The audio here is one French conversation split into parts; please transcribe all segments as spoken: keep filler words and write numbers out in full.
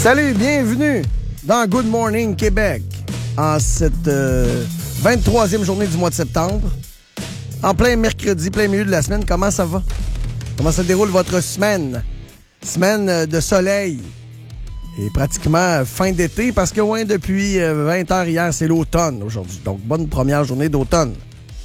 Salut, bienvenue dans Good Morning Québec en cette euh, vingt-troisième journée du mois de septembre. En plein mercredi, plein milieu de la semaine, comment ça va? Comment se déroule votre semaine? Semaine de soleil et pratiquement fin d'été parce que ouais, depuis vingt heures hier, c'est l'automne aujourd'hui. Donc, bonne première journée d'automne.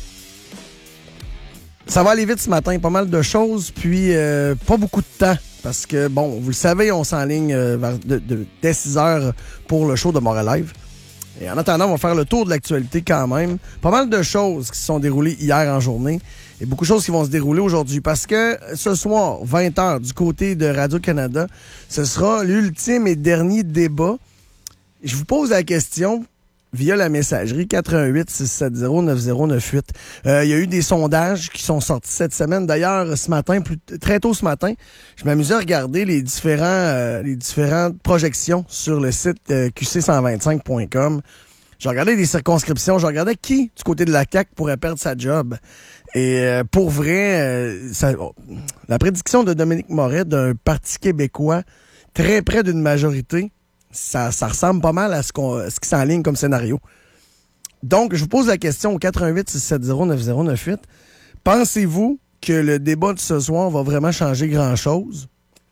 Ça va aller vite ce matin, pas mal de choses, puis euh, pas beaucoup de temps. Parce que, bon, vous le savez, on s'enligne euh, vers de, de, dès six heures pour le show de Montréal Live. Et en attendant, on va faire le tour de l'actualité quand même. Pas mal de choses qui se sont déroulées hier en journée et beaucoup de choses qui vont se dérouler aujourd'hui. Parce que ce soir, vingt heures, du côté de Radio-Canada, ce sera l'ultime et dernier débat. Je vous pose la question via la messagerie quatre un huit six sept zéro neuf zéro neuf huit. Euh, il y a eu des sondages qui sont sortis cette semaine. D'ailleurs, ce matin, plus, très tôt ce matin, je m'amusais à regarder les différents euh, les différentes projections sur le site euh, Q C cent vingt-cinq point com. Je regardais des circonscriptions, je regardais qui, du côté de la C A Q, pourrait perdre sa job. Et euh, pour vrai, euh, ça, oh, la prédiction de Dominique Moret d'un Parti québécois très près d'une majorité, Ça, ça ressemble pas mal à ce, qu'on, à ce qui s'enligne comme scénario. Donc, je vous pose la question au quatre un huit six sept zéro neuf zéro neuf huit. Pensez-vous que le débat de ce soir va vraiment changer grand-chose?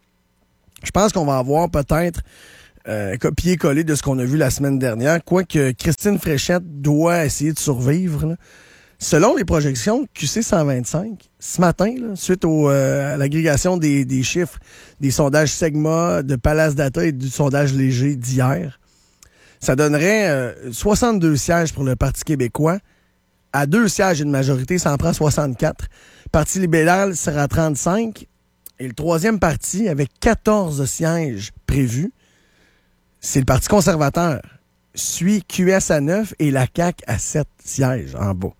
Je pense qu'on va avoir peut-être euh, copier-coller de ce qu'on a vu la semaine dernière, quoique Christine Fréchette doit essayer de survivre, là. Selon les projections Q C cent vingt-cinq, ce matin, là, suite au, euh, à l'agrégation des, des chiffres des sondages Segma, de Palace Data et du sondage léger d'hier, ça donnerait euh, soixante-deux sièges pour le Parti québécois. À deux sièges et une majorité, ça en prend soixante-quatre. Parti libéral sera à trente-cinq. Et le troisième parti, avec quatorze sièges prévus, c'est le Parti conservateur. Suit Q S à neuf et la C A Q à sept sièges en bas.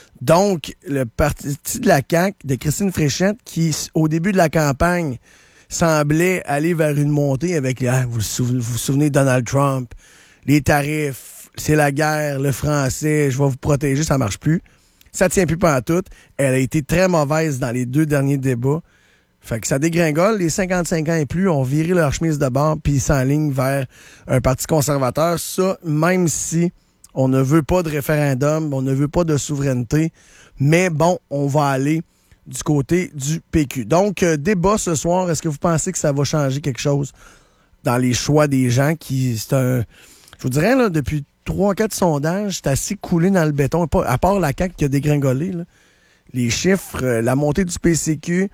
Donc, le parti de la C A Q, de Christine Fréchette, qui, au début de la campagne, semblait aller vers une montée avec, ah, vous, vous souvenez, vous souvenez de Donald Trump, les tarifs, c'est la guerre, le français, je vais vous protéger, ça marche plus. Ça tient plus pantoute. Elle a été très mauvaise dans les deux derniers débats. Fait que ça dégringole. Les cinquante-cinq ans et plus ont viré leur chemise de bord puis ils s'enlignent vers un parti conservateur. Ça, même si on ne veut pas de référendum, on ne veut pas de souveraineté, mais bon, on va aller du côté du P Q. Donc, euh, débat ce soir, est-ce que vous pensez que ça va changer quelque chose dans les choix des gens qui, c'est un, je vous dirais, là, depuis trois quatre sondages, c'est assez coulé dans le béton, pas, à part la C A Q qui a dégringolé, là. Les chiffres, euh, la montée du P C Q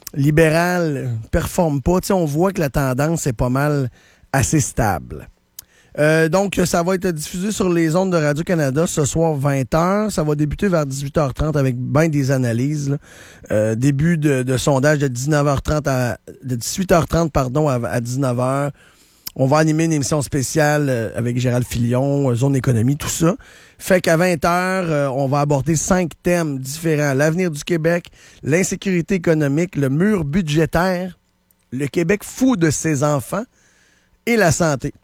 libéral euh, performe pas. T'sais, on voit que la tendance est pas mal assez stable. Euh, donc, ça va être diffusé sur les ondes de Radio-Canada ce soir vingt heures. Ça va débuter vers dix-huit heures trente avec bien des analyses, là. Euh, début de, de sondage de dix-neuf heures trente à de dix-huit heures trente pardon à, à dix-neuf heures. On va animer une émission spéciale euh, avec Gérald Filion, euh, Zone Économie, tout ça. Fait qu'à vingt heures, euh, on va aborder cinq thèmes différents. L'avenir du Québec, l'insécurité économique, le mur budgétaire, le Québec fou de ses enfants et la santé.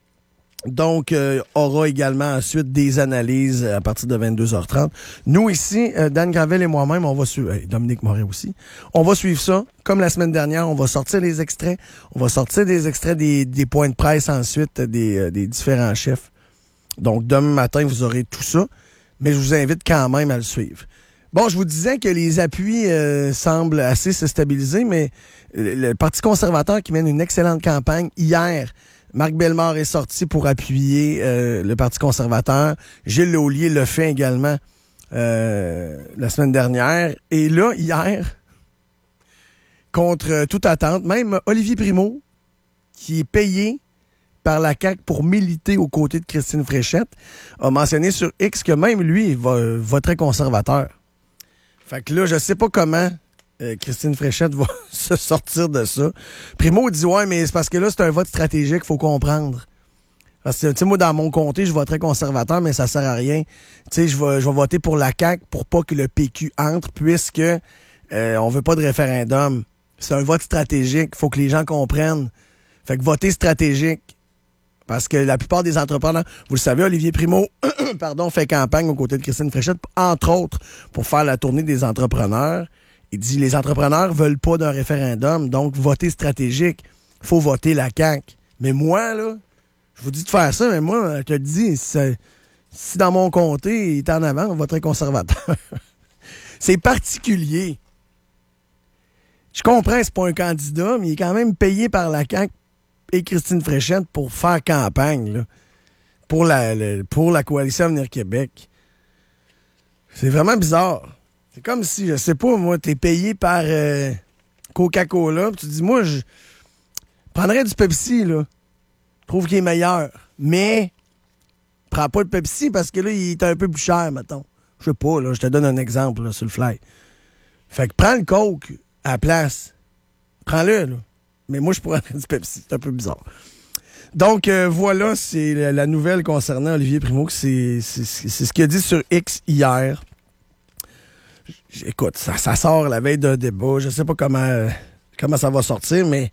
Donc, euh, aura également ensuite des analyses à partir de vingt-deux heures trente. Nous ici, euh, Dan Gravel et moi-même, on va suivre, euh, Dominique Moret aussi, on va suivre ça. Comme la semaine dernière, on va sortir les extraits. On va sortir des extraits des, des points de presse ensuite des, euh, des différents chefs. Donc, demain matin, vous aurez tout ça. Mais je vous invite quand même à le suivre. Bon, je vous disais que les appuis euh, semblent assez se stabiliser, mais le, le Parti conservateur qui mène une excellente campagne hier, Marc Bellemare est sorti pour appuyer euh, le Parti conservateur. Gilles Laulier le fait également euh, la semaine dernière. Et là, hier, contre toute attente, même Olivier Primo, qui est payé par la C A Q pour militer aux côtés de Christine Fréchette, a mentionné sur X que même lui va, voterait conservateur. Fait que là, je sais pas comment Euh, Christine Fréchette va se sortir de ça. Primo dit, ouais, mais c'est parce que là, c'est un vote stratégique, faut comprendre. Parce que, tu sais, moi, dans mon comté, je voterais conservateur, mais ça sert à rien. Tu sais, je vais, je vais voter pour la C A Q pour pas que le P Q entre, puisque euh, on veut pas de référendum. C'est un vote stratégique, faut que les gens comprennent. Fait que voter stratégique. Parce que la plupart des entrepreneurs, vous le savez, Olivier Primo, pardon, fait campagne aux côtés de Christine Fréchette, entre autres, pour faire la tournée des entrepreneurs. Il dit, les entrepreneurs veulent pas d'un référendum, donc voter stratégique. Faut voter la C A Q. Mais moi, là, je vous dis de faire ça, mais moi, je te dis, si, si dans mon comté, il est en avant, on va être conservateur. C'est particulier. Je comprends que c'est pas un candidat, mais il est quand même payé par la C A Q et Christine Fréchette pour faire campagne, là, pour, la, la, pour la Coalition Avenir Québec. C'est vraiment bizarre. C'est comme si, je sais pas, moi, t'es payé par euh, Coca-Cola, tu te dis, moi, je prendrais du Pepsi, là. Je trouve qu'il est meilleur. Mais, prends pas le Pepsi parce que là, il est un peu plus cher, mettons. Je sais pas, là, je te donne un exemple, là, sur le fly. Fait que prends le Coke à la place. Prends-le, là. Mais moi, je pourrais prendre du Pepsi. C'est un peu bizarre. Donc, euh, voilà, c'est la, la nouvelle concernant Olivier Primo. C'est, c'est, c'est ce qu'il a dit sur X hier. J- Écoute, ça, ça sort la veille d'un débat. Je sais pas comment, euh, comment ça va sortir, mais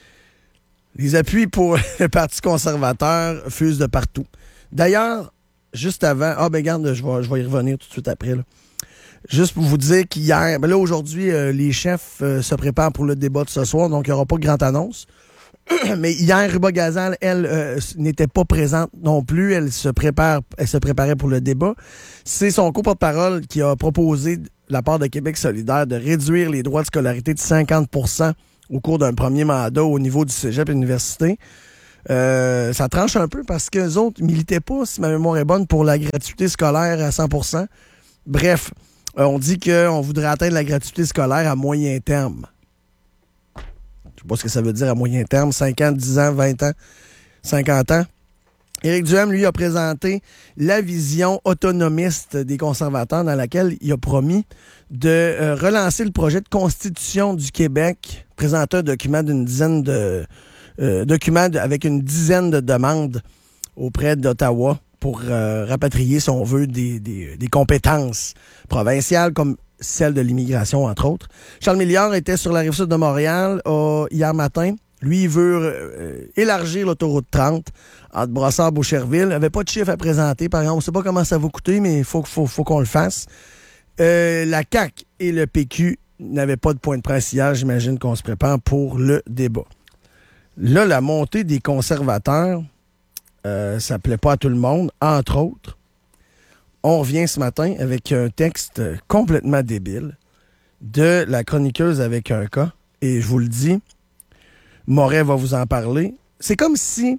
les appuis pour le Parti conservateur fusent de partout. D'ailleurs, juste avant... Ah, ben regarde, je vais, je vais y revenir tout de suite après, là. Juste pour vous dire qu'hier... Ben là, aujourd'hui, euh, les chefs euh, se préparent pour le débat de ce soir, donc il n'y aura pas de grande annonce. Mais hier, Ruba Gazal, elle, euh, n'était pas présente non plus. Elle se prépare, elle se préparait pour le débat. C'est son co-porte-parole qui a proposé, de la part de Québec solidaire, de réduire les droits de scolarité de cinquante pour cent au cours d'un premier mandat au niveau du cégep et de l'université. Euh, ça tranche un peu parce qu'eux autres militaient pas, si ma mémoire est bonne, pour la gratuité scolaire à cent pour cent. Bref, euh, on dit qu'on voudrait atteindre la gratuité scolaire à moyen terme. Je sais pas ce que ça veut dire à moyen terme, cinq ans, dix ans, vingt ans, cinquante ans. Éric Duhaime, lui, a présenté la vision autonomiste des conservateurs dans laquelle il a promis de euh, relancer le projet de constitution du Québec, présenter un document d'une dizaine de euh, documents de, avec une dizaine de demandes auprès d'Ottawa pour euh, rapatrier, si on veut, des, des, des compétences provinciales comme celle de l'immigration, entre autres. Charles Milliard était sur la rive-sud de Montréal euh, hier matin. Lui, il veut euh, élargir l'autoroute trente entre Brossard et Boucherville. Il n'avait pas de chiffre à présenter, par exemple. On ne sait pas comment ça va coûter, mais il faut, faut, faut qu'on le fasse. Euh, la C A Q et le P Q n'avaient pas de point de presse hier. J'imagine qu'on se prépare pour le débat. Là, la montée des conservateurs, euh, ça ne plaît pas à tout le monde, entre autres. On revient ce matin avec un texte complètement débile de la chroniqueuse avec un cas. Et je vous le dis, Moret va vous en parler. C'est comme si...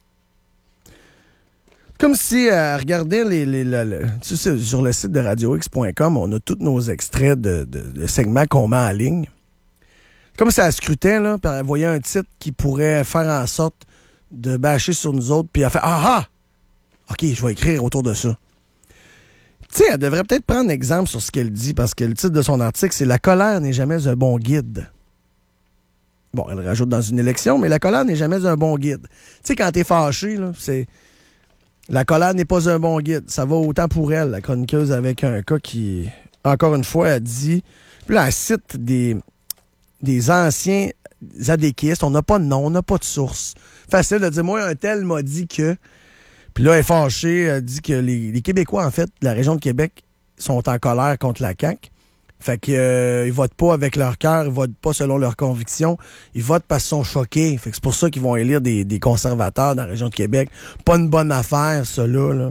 Comme si, euh, regardez les, les, les, les, tu sais, sur le site de radio x point com, on a tous nos extraits de, de, de segments qu'on met en ligne. Comme si elle scrutait, là, puis elle voyait un titre qui pourrait faire en sorte de bâcher sur nous autres, puis elle fait « Ah ah! OK, je vais écrire autour de ça. » Tu sais, elle devrait peut-être prendre exemple sur ce qu'elle dit, parce que le titre de son article, c'est « La colère n'est jamais un bon guide ». Bon, elle rajoute dans une élection, mais la colère n'est jamais un bon guide. Tu sais, quand t'es fâché, là, c'est... La colère n'est pas un bon guide. Ça va autant pour elle, la chroniqueuse avec un cas qui, encore une fois, a dit... Puis là, elle cite des, des anciens adéquistes. On n'a pas de nom, on n'a pas de source. Facile de dire, moi, un tel m'a dit que... Puis là, elle est fâchée, elle dit que les, les Québécois, en fait, de la région de Québec, sont en colère contre la C A Q. Fait qu'ils euh, votent pas avec leur cœur, ils votent pas selon leurs convictions, ils votent parce qu'ils sont choqués. Fait que c'est pour ça qu'ils vont élire des, des conservateurs dans la région de Québec. Pas une bonne affaire, ça, là. là.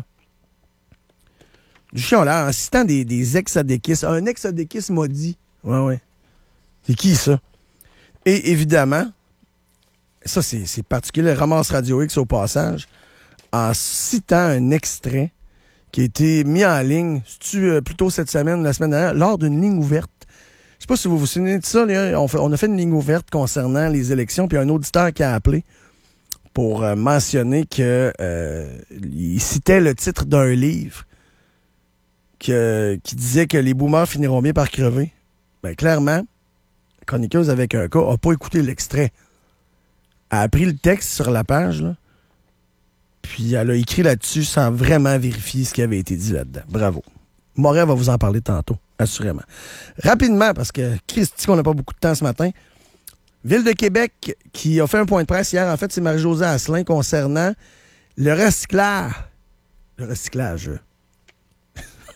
Du chiant, là, en citant des, des ex-adéquistes. Un ex-adéquiste m'a dit. Ouais, ouais. C'est qui, ça? Et évidemment, ça, c'est, c'est particulier, Ramasse Radio X au passage, en citant un extrait qui a été mis en ligne, c'est-tu euh, plutôt cette semaine, la semaine dernière, lors d'une ligne ouverte. Je sais pas si vous vous souvenez de ça, là, on, fait, on a fait une ligne ouverte concernant les élections, puis un auditeur qui a appelé pour euh, mentionner que euh, il citait le titre d'un livre que, qui disait que les boomers finiront bien par crever. Ben clairement, la chroniqueuse avec un cas n'a pas écouté l'extrait. Elle a pris le texte sur la page, là, puis elle a écrit là-dessus sans vraiment vérifier ce qui avait été dit là-dedans. Bravo. Moret va vous en parler tantôt, assurément. Rapidement, parce que Christy, qu'on n'a pas beaucoup de temps ce matin. Ville de Québec qui a fait un point de presse hier. En fait, c'est Marie-Josée Asselin concernant le recyclage. Le recyclage.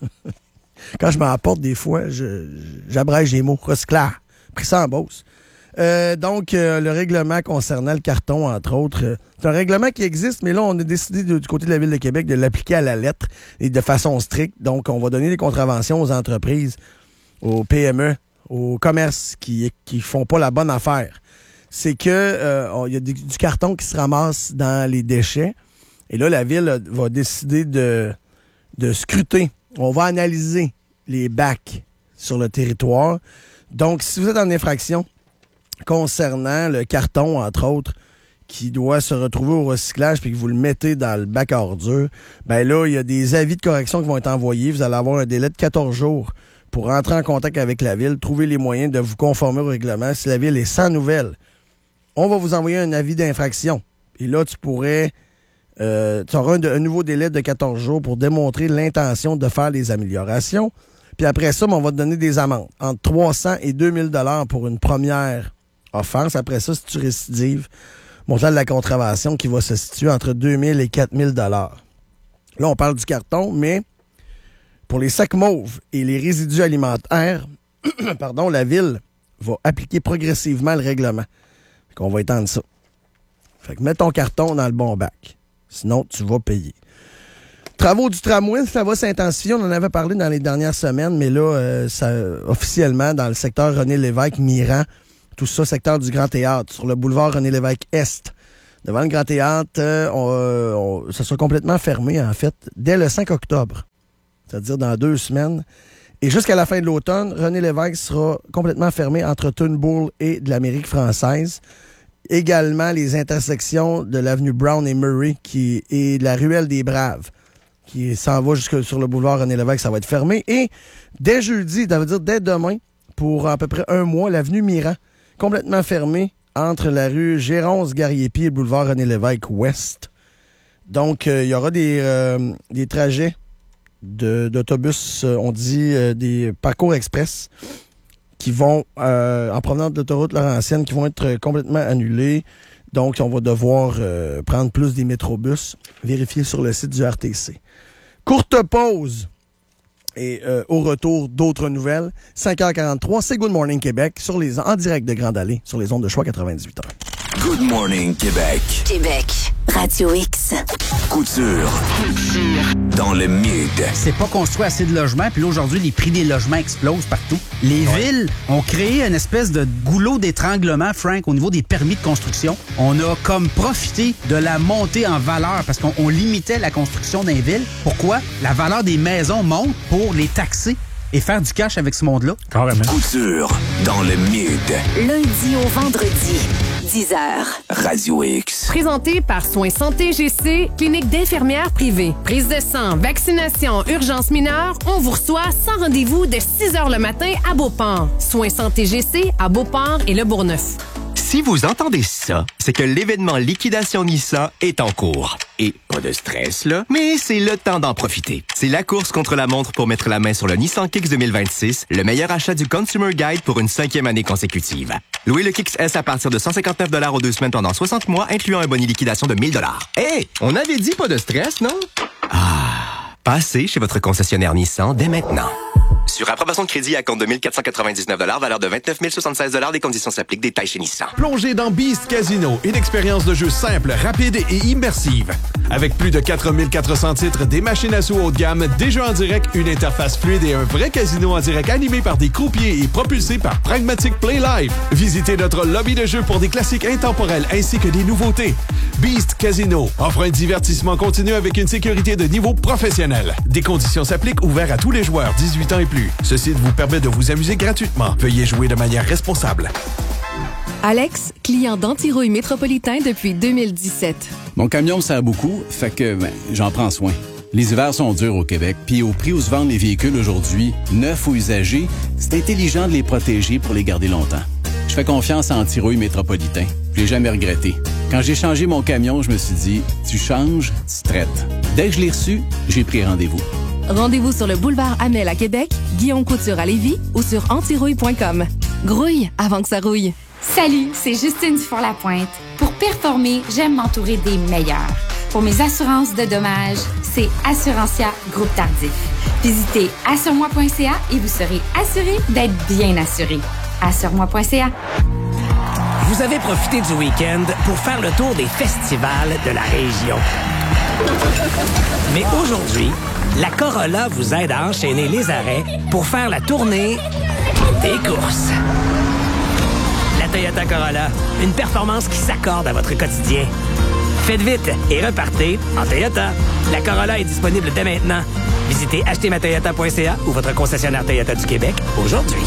Quand je m'en apporte des fois, je, j'abrège les mots. Recyclage. Pris ça en Beauce. Euh, donc, euh, le règlement concernant le carton, entre autres, euh, c'est un règlement qui existe, mais là, on a décidé de, du côté de la Ville de Québec de l'appliquer à la lettre et de façon stricte. Donc, on va donner des contraventions aux entreprises, aux P M E, aux commerces qui qui font pas la bonne affaire. C'est que euh, il y a du, du carton qui se ramasse dans les déchets. Et là, la Ville va décider de, de scruter. On va analyser les bacs sur le territoire. Donc, si vous êtes en infraction concernant le carton, entre autres, qui doit se retrouver au recyclage puis que vous le mettez dans le bac à ordures, ben là, il y a des avis de correction qui vont être envoyés. Vous allez avoir un délai de quatorze jours pour entrer en contact avec la Ville, trouver les moyens de vous conformer au règlement. Si la Ville est sans nouvelles, on va vous envoyer un avis d'infraction. Et là, tu pourrais... Euh, tu auras un, un nouveau délai de quatorze jours pour démontrer l'intention de faire des améliorations. Puis après ça, on va te donner des amendes entre trois cents et deux mille dollars pour une première offense. Après ça, si tu récidives, montant de la contravention qui va se situer entre deux mille et quatre mille dollars. Là, on parle du carton, mais pour les sacs mauves et les résidus alimentaires, pardon, la Ville va appliquer progressivement le règlement. Fait qu'on va étendre ça. Fait que mets ton carton dans le bon bac. Sinon, tu vas payer. Travaux du tramway, ça va s'intensifier. On en avait parlé dans les dernières semaines, mais là, euh, ça, officiellement, dans le secteur René-Lévesque, Miran, tout ça, secteur du Grand Théâtre, sur le boulevard René-Lévesque Est. Devant le Grand Théâtre, euh, on, on, ça sera complètement fermé, en fait, dès le cinq octobre. C'est-à-dire dans deux semaines. Et jusqu'à la fin de l'automne, René-Lévesque sera complètement fermé entre Turnbull et de l'Amérique française. Également, les intersections de l'avenue Brown et Murray qui et de la ruelle des Braves, qui s'en va jusque sur le boulevard René-Lévesque, ça va être fermé. Et dès jeudi, ça veut dire dès demain, pour à peu près un mois, l'avenue Miran, complètement fermée entre la rue Géronce-Garriépi et le boulevard René-Lévesque Ouest. Donc, il euh, y aura des, euh, des trajets de, d'autobus, euh, on dit euh, des parcours express, qui vont, euh, en provenance de l'autoroute Laurentienne, qui vont être complètement annulés. Donc, on va devoir euh, prendre plus des métrobus, vérifier sur le site du R T C. Courte pause et euh, au retour, d'autres nouvelles. cinq heures quarante-trois, c'est Good Morning Québec, sur les, en direct de Grande Allée, sur les ondes de Choix quatre-vingt-dix-huit heures. Good Morning Québec. Québec, Radio X. Couture. Couture. Dans le mid. C'est pas construit assez de logements, puis là, aujourd'hui, les prix des logements explosent partout. Les ouais. villes ont créé une espèce de goulot d'étranglement, Frank, au niveau des permis de construction. On a comme profité de la montée en valeur parce qu'on on limitait la construction d'un ville. Pourquoi? La valeur des maisons monte pour les taxer et faire du cash avec ce monde-là. Carrément. Couture dans le mid. Lundi au vendredi, dix heures. Radio X. Présenté par Soins Santé G C, clinique d'infirmières privée. Prise de sang, vaccination, urgence mineure, on vous reçoit sans rendez-vous de six heures le matin à Beauport. Soins Santé G C à Beauport et Le Bourgneuf. Si vous entendez ça, c'est que l'événement Liquidation Nissan est en cours. Et pas de stress, là, mais c'est le temps d'en profiter. C'est la course contre la montre pour mettre la main sur le Nissan Kicks deux mille vingt-six, le meilleur achat du Consumer Guide pour une cinquième année consécutive. Louez le Kicks S à partir de cent cinquante-neuf dollars aux deux semaines pendant soixante mois, incluant un boni liquidation de mille dollars. Hey, on avait dit pas de stress, non? Ah, passez chez votre concessionnaire Nissan dès maintenant. Sur approbation de crédit à compte de mille quatre cent quatre-vingt-dix-neuf dollars, valeur de vingt-neuf mille soixante-seize dollars, des conditions s'appliquent, détails chez Nissan. Plongez dans Beast Casino, une expérience de jeu simple, rapide et immersive. Avec plus de quatre mille quatre cents titres, des machines à sous haut de gamme, des jeux en direct, une interface fluide et un vrai casino en direct animé par des croupiers et propulsé par Pragmatic Play Live. Visitez notre lobby de jeu pour des classiques intemporels ainsi que des nouveautés. Beast Casino offre un divertissement continu avec une sécurité de niveau professionnel. Des conditions s'appliquent, ouvert à tous les joueurs, dix-huit ans et plus. Ce site vous permet de vous amuser gratuitement. Veuillez jouer de manière responsable. Alex, client d'Antirouille Métropolitain depuis deux mille dix-sept. Mon camion sert beaucoup, fait que ben, j'en prends soin. Les hivers sont durs au Québec, puis au prix où se vendent les véhicules aujourd'hui, neufs ou usagés, c'est intelligent de les protéger pour les garder longtemps. Je fais confiance à Antirouille Métropolitain. Je l'ai jamais regretté. Quand j'ai changé mon camion, je me suis dit, tu changes, tu traites. Dès que je l'ai reçu, j'ai pris rendez-vous. Rendez-vous sur le boulevard Amel à Québec, Guillaume Couture à Lévis ou sur antirouille point com. Grouille avant que ça rouille. Salut, c'est Justine Dufour-Lapointe. Pour performer, j'aime m'entourer des meilleurs. Pour mes assurances de dommages, c'est Assurantia Groupe Tardif. Visitez assure moi point c a et vous serez assuré d'être bien assuré. assure moi point c a. Vous avez profité du week-end pour faire le tour des festivals de la région. Mais aujourd'hui, la Corolla vous aide à enchaîner les arrêts pour faire la tournée des courses. La Toyota Corolla, une performance qui s'accorde à votre quotidien. Faites vite et repartez en Toyota. La Corolla est disponible dès maintenant. Visitez acheter ma toyota point c a ou votre concessionnaire Toyota du Québec aujourd'hui.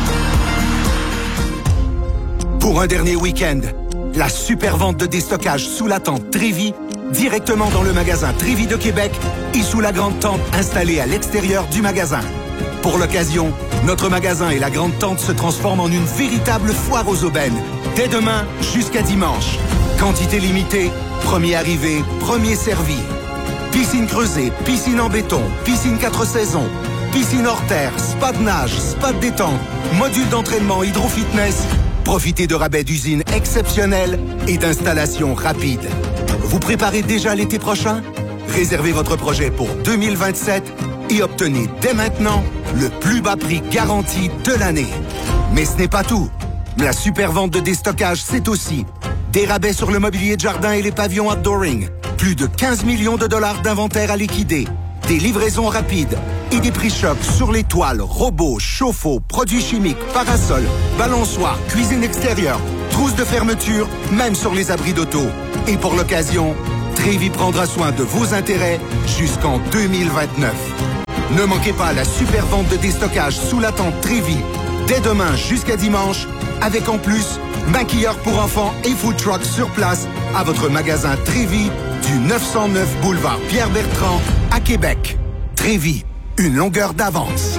Pour un dernier week-end, la super vente de déstockage sous la tente Trévi, directement dans le magasin Trévi de Québec et sous la grande tente installée à l'extérieur du magasin. Pour l'occasion, notre magasin et la grande tente se transforment en une véritable foire aux aubaines, dès demain jusqu'à dimanche. Quantité limitée, premier arrivé, premier servi. Piscine creusée, piscine en béton, piscine quatre saisons, piscine hors terre, spa de nage, spa de détente, module d'entraînement hydro-fitness. Profitez de rabais d'usine exceptionnels et d'installations rapides. Vous préparez déjà l'été prochain? Réservez votre projet pour deux mille vingt-sept et obtenez dès maintenant le plus bas prix garanti de l'année. Mais ce n'est pas tout. La super vente de déstockage, c'est aussi des rabais sur le mobilier de jardin et les pavillons outdooring, plus de quinze millions de dollars d'inventaire à liquider, des livraisons rapides et des prix chocs sur les toiles, robots, chauffe-eau, produits chimiques, parasols, balançoires, cuisine extérieure, trousses de fermeture, même sur les abris d'auto. Et pour l'occasion, Trévi prendra soin de vos intérêts jusqu'en deux mille vingt-neuf. Ne manquez pas la super vente de déstockage sous la tente Trévi, dès demain jusqu'à dimanche, avec en plus maquilleurs pour enfants et food truck sur place à votre magasin Trévi du neuf cent neuf boulevard Pierre-Bertrand à Québec. Trévi, une longueur d'avance.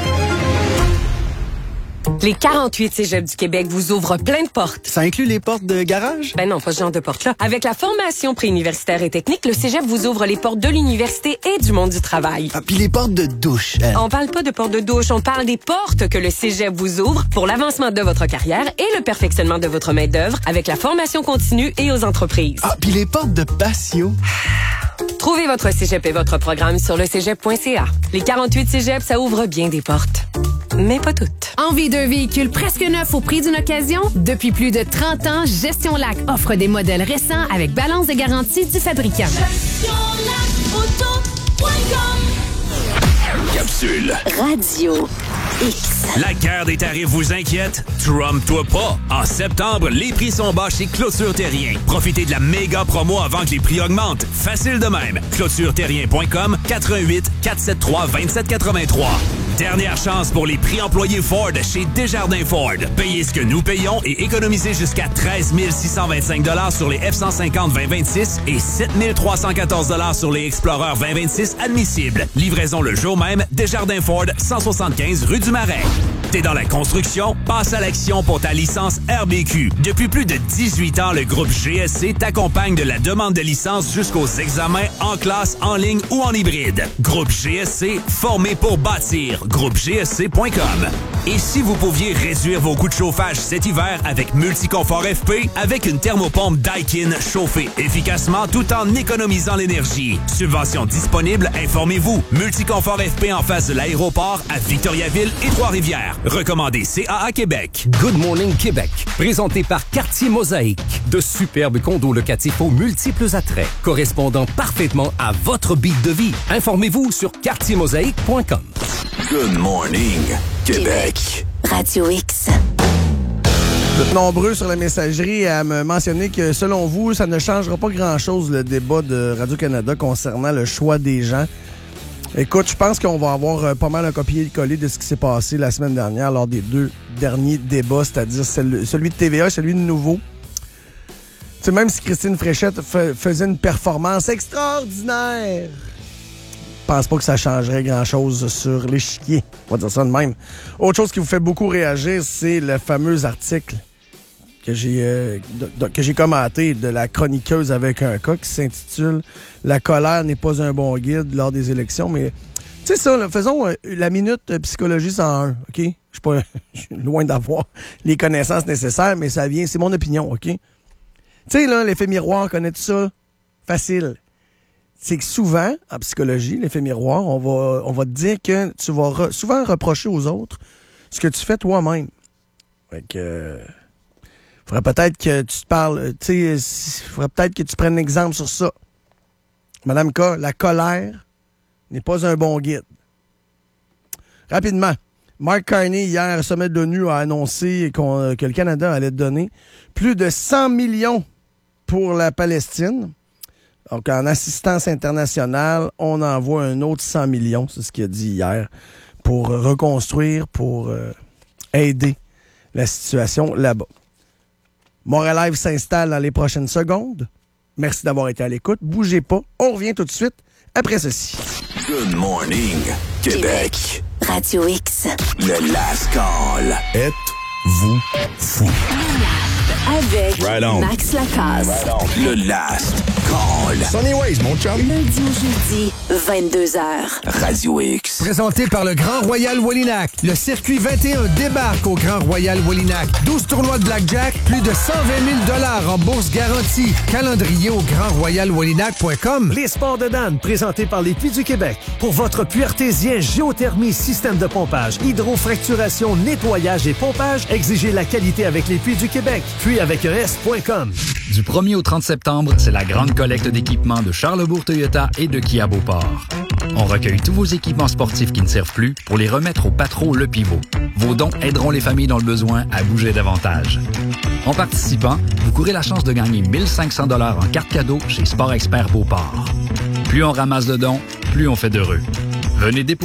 Les quarante-huit cégeps du Québec vous ouvrent plein de portes. Ça inclut les portes de garage? Ben non, pas ce genre de portes-là. Avec la formation préuniversitaire et technique, le cégep vous ouvre les portes de l'université et du monde du travail. Ah, puis les portes de douche. Hein? On parle pas de portes de douche, on parle des portes que le cégep vous ouvre pour l'avancement de votre carrière et le perfectionnement de votre main-d'œuvre avec la formation continue et aux entreprises. Ah, puis les portes de patio. Trouvez votre cégep et votre programme sur le cégep point c a. Les quarante-huit cégeps, ça ouvre bien des portes. Mais pas toutes. Envie d'un véhicule presque neuf au prix d'une occasion? Depuis plus de trente ans, Gestion Lac offre des modèles récents avec balance de garantie du fabricant. Gestion Lac Auto point com. Capsule. Radio X. La guerre des tarifs vous inquiète? Trompe-toi pas! En septembre, les prix sont bas chez Clôture Terrien. Profitez de la méga promo avant que les prix augmentent. Facile de même. clôture terrien point com, quatre un huit, quatre sept trois, deux sept huit trois. Dernière chance pour les prix employés Ford chez Desjardins Ford. Payez ce que nous payons et économisez jusqu'à treize mille six cent vingt-cinq dollars sur les F cent cinquante vingt vingt-six et sept mille trois cent quatorze dollars sur les Explorer vingt vingt-six admissibles. Livraison le jour même, Desjardins Ford, cent soixante-quinze rue du Marais. T'es dans la construction? Passe à l'action pour ta licence R B Q. Depuis plus de dix-huit ans, le groupe G S C t'accompagne de la demande de licence jusqu'aux examens en classe, en ligne ou en hybride. Groupe G S C, formé pour bâtir. groupe G S C point com. Et si vous pouviez réduire vos coûts de chauffage cet hiver avec Multiconfort F P, avec une thermopompe Daikin chauffée efficacement tout en économisant l'énergie. Subvention disponible, informez-vous. Multiconfort F P en face de l'aéroport à Victoriaville et Trois-Rivières. Recommandé C A A Québec. Good Morning Québec. Présenté par Quartier Mosaïque. De superbes condos locatifs aux multiples attraits, correspondant parfaitement à votre beat de vie. Informez-vous sur quartier mosaïque point com. Good Morning Québec. Radio X. Vous êtes nombreux sur la messagerie à me mentionner que, selon vous, ça ne changera pas grand-chose, le débat de Radio-Canada concernant le choix des gens. Écoute, je pense qu'on va avoir pas mal un copier-coller de ce qui s'est passé la semaine dernière lors des deux derniers débats, c'est-à-dire celui de T V A et celui de Nouveau. Tu sais, même si Christine Fréchette faisait une performance extraordinaire, je pense pas que ça changerait grand-chose sur l'échiquier. On va dire ça de même. Autre chose qui vous fait beaucoup réagir, c'est le fameux article que j'ai euh, de, de, que j'ai commenté de la chroniqueuse avec un cas qui s'intitule « La colère n'est pas un bon guide lors des élections ». Mais tu sais ça, là, faisons euh, la minute euh, psychologie cent un, OK? Je suis pas je suis loin d'avoir les connaissances nécessaires, mais ça vient, c'est mon opinion, OK? Tu sais, là, l'effet miroir, connais-tu ça? Facile. C'est que souvent, en psychologie, l'effet miroir, on va, on va te dire que tu vas re, souvent reprocher aux autres ce que tu fais toi-même. Fait que... Euh, faudrait peut-être que tu te parles, tu sais, faudrait peut-être que tu prennes l'exemple sur ça. Madame K, la colère n'est pas un bon guide. Rapidement, Mark Carney, hier, au sommet de l'ONU, a annoncé qu'on, que le Canada allait donner plus de cent millions pour la Palestine. Donc, en assistance internationale, on envoie un autre cent millions, c'est ce qu'il a dit hier, pour reconstruire, pour euh, aider la situation là-bas. Montréal Live s'installe dans les prochaines secondes. Merci d'avoir été à l'écoute. Bougez pas. On revient tout de suite après ceci. Good morning, Québec. Radio X. Le last call. Êtes-vous fou? Avec Right on. Max Lacasse. Right on. Le last call. Sunny Ways, mon chum. Lundi au jeudi, vingt-deux heures. Radio X. Présenté par le Grand Royal Wallinac. Le circuit vingt et un débarque au Grand Royal Wallinac. douze tournois de blackjack, plus de cent vingt mille dollars en bourse garantie. Calendrier au grand royal wallinac point com. Les sports de Dan, présentés par les Puits du Québec. Pour votre puits artésien, géothermie, système de pompage, hydrofracturation, nettoyage et pompage, exigez la qualité avec les Puits du Québec. Puis avec un S point com. Du premier au trente septembre, c'est la grande collecte d'équipements de Charlesbourg Toyota et de Kia Beauport. On recueille tous vos équipements sportifs qui ne servent plus pour les remettre au Patro Le Pivot. Vos dons aideront les familles dans le besoin à bouger davantage. En participant, vous courez la chance de gagner mille cinq cents dollars en carte cadeau chez Sport Expert Beauport. Plus on ramasse de dons, plus on fait d'heureux. Venez déposer